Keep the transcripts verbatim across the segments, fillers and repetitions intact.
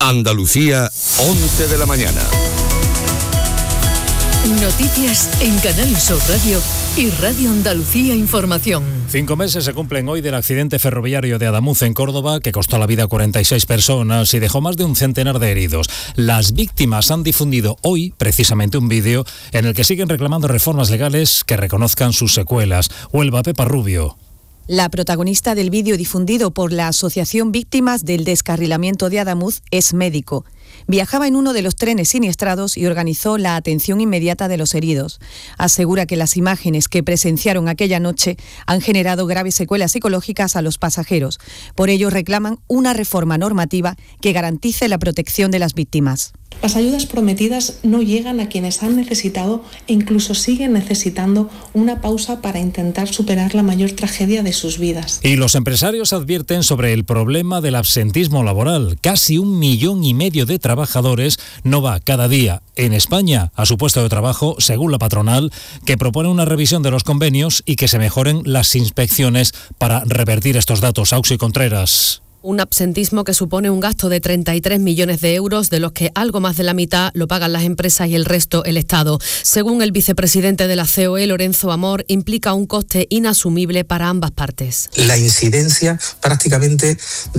Andalucía, once de la mañana. Noticias en Canal Sur Radio y Radio Andalucía Información. Cinco meses se cumplen hoy del accidente ferroviario de Adamuz en Córdoba, que costó la vida a cuarenta y seis personas y dejó más de un centenar de heridos. Las víctimas han difundido hoy precisamente un vídeo en el que siguen reclamando reformas legales que reconozcan sus secuelas. Huelva, Pepa Rubio. La protagonista del vídeo difundido por la Asociación Víctimas del Descarrilamiento de Adamuz es médico. Viajaba en uno de los trenes siniestrados y organizó la atención inmediata de los heridos. Asegura que las imágenes que presenciaron aquella noche han generado graves secuelas psicológicas a los pasajeros. Por ello reclaman una reforma normativa que garantice la protección de las víctimas. Las ayudas prometidas no llegan a quienes han necesitado e incluso siguen necesitando una pausa para intentar superar la mayor tragedia de sus vidas. Y los empresarios advierten sobre el problema del absentismo laboral. Casi un millón y medio de trabajadores no va cada día en España a su puesto de trabajo, según la patronal, que propone una revisión de los convenios y que se mejoren las inspecciones para revertir estos datos. Auxi Contreras. Un absentismo que supone un gasto de treinta y tres millones de euros, de los que algo más de la mitad lo pagan las empresas y el resto el Estado. Según el vicepresidente de la C O E, Lorenzo Amor, implica un coste inasumible para ambas partes. La incidencia prácticamente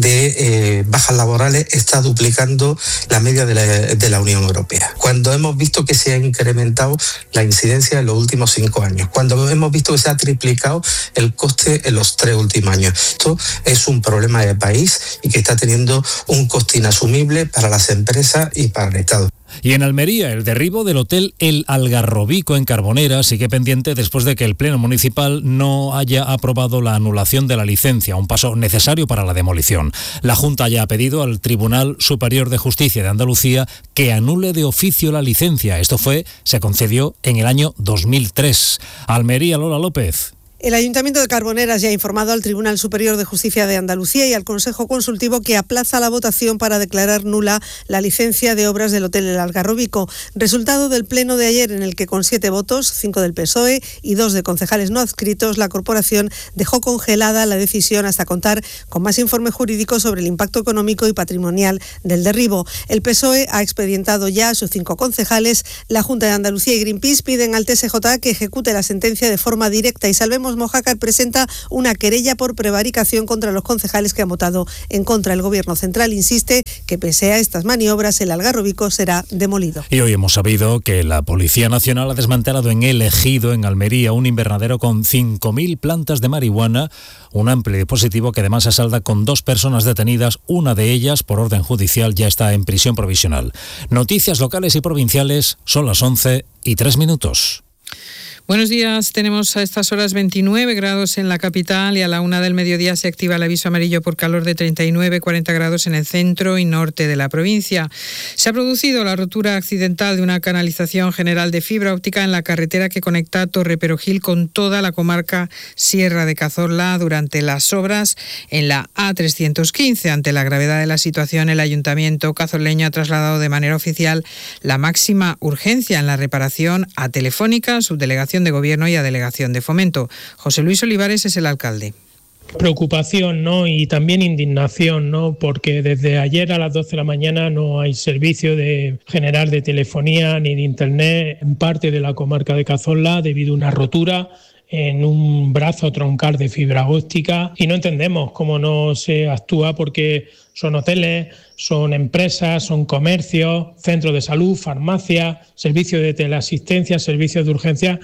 de eh, bajas laborales está duplicando la media de la, de la Unión Europea. Cuando hemos visto que se ha incrementado la incidencia en los últimos cinco años, cuando hemos visto que se ha triplicado el coste en los tres últimos años. Esto es un problema de país y que está teniendo un coste inasumible para las empresas y para el Estado. Y en Almería, el derribo del hotel El Algarrobico en Carbonera sigue pendiente después de que el Pleno Municipal no haya aprobado la anulación de la licencia, un paso necesario para la demolición. La Junta ya ha pedido al Tribunal Superior de Justicia de Andalucía que anule de oficio la licencia. Esto fue, se concedió en el año dos mil tres. Almería, Lola López. El Ayuntamiento de Carboneras ya ha informado al Tribunal Superior de Justicia de Andalucía y al Consejo Consultivo que aplaza la votación para declarar nula la licencia de obras del Hotel El Algarrobico. Resultado del pleno de ayer, en el que con siete votos, cinco del P S O E y dos de concejales no adscritos, la corporación dejó congelada la decisión hasta contar con más informe jurídico sobre el impacto económico y patrimonial del derribo. El P S O E ha expedientado ya a sus cinco concejales. La Junta de Andalucía y Greenpeace piden al T S J que ejecute la sentencia de forma directa y Salvemos Mojácar presenta una querella por prevaricación contra los concejales que han votado en contra. El Gobierno central insiste que pese a estas maniobras el Algarrobico será demolido. Y hoy hemos sabido que la Policía Nacional ha desmantelado en El Ejido, en Almería, un invernadero con cinco mil plantas de marihuana, un amplio dispositivo que además se salda con dos personas detenidas. Una de ellas, por orden judicial, ya está en prisión provisional. Noticias locales y provinciales, son las once y tres minutos. Buenos días, tenemos a estas horas veintinueve grados en la capital y a la una del mediodía se activa el aviso amarillo por calor de treinta y nueve a cuarenta grados en el centro y norte de la provincia. Se ha producido la rotura accidental de una canalización general de fibra óptica en la carretera que conecta Torre Perojil con toda la comarca Sierra de Cazorla durante las obras en la A trescientos quince. Ante la gravedad de la situación, el Ayuntamiento cazorleño ha trasladado de manera oficial la máxima urgencia en la reparación a Telefónica, Subdelegación de Gobierno y a Delegación de Fomento. José Luis Olivares es el alcalde. Preocupación, ¿no? Y también indignación, ¿no? Porque desde ayer a las doce de la mañana no hay servicio de general de telefonía ni de internet en parte de la comarca de Cazorla debido a una rotura en un brazo troncal de fibra óptica y no entendemos cómo no se actúa porque son hoteles, son empresas, son comercios, centros de salud, farmacias, servicios de teleasistencia, servicios de urgencia,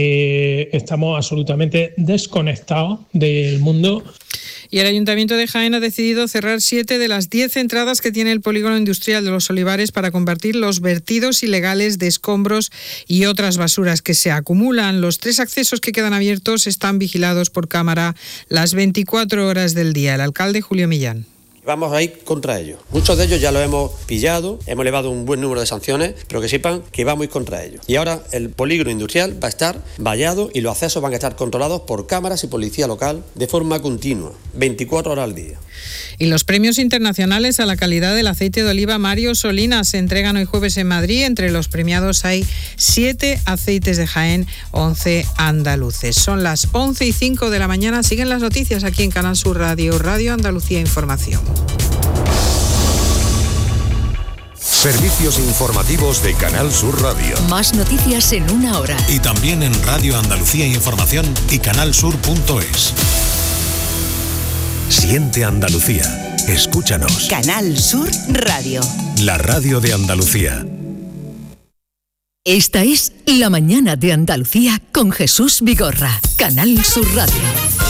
que estamos absolutamente desconectados del mundo. Y el Ayuntamiento de Jaén ha decidido cerrar siete de las diez entradas que tiene el polígono industrial de Los Olivares para combatir los vertidos ilegales de escombros y otras basuras que se acumulan. Los tres accesos que quedan abiertos están vigilados por cámara las veinticuatro horas del día. El alcalde Julio Millán. Vamos a ir contra ellos. Muchos de ellos ya los hemos pillado, hemos elevado un buen número de sanciones, pero que sepan que vamos a ir contra ellos. Y ahora el polígono industrial va a estar vallado y los accesos van a estar controlados por cámaras y policía local de forma continua, veinticuatro horas al día. Y los premios internacionales a la calidad del aceite de oliva Mario Solinas se entregan hoy jueves en Madrid. Entre los premiados hay siete aceites de Jaén, once andaluces. Son las once y cinco de la mañana. Siguen las noticias aquí en Canal Sur Radio, Radio Andalucía Información. Servicios informativos de Canal Sur Radio. Más noticias en una hora. Y también en Radio Andalucía Información y canalsur punto es. Siente Andalucía. Escúchanos. Canal Sur Radio. La radio de Andalucía. Esta es La Mañana de Andalucía con Jesús Vigorra. Canal Sur Radio.